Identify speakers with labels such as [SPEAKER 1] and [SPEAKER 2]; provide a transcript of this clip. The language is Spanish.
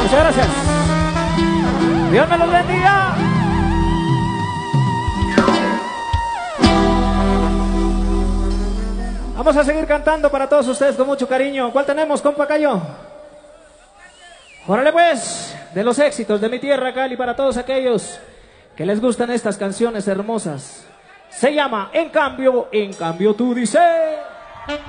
[SPEAKER 1] Muchas gracias. Dios me los bendiga. Vamos a seguir cantando para todos ustedes con mucho cariño. ¿Cuál tenemos, compa Cayo? Órale pues, de los éxitos de mi tierra Cali para todos aquellos que les gustan estas canciones hermosas. Se llama En cambio tú, dice...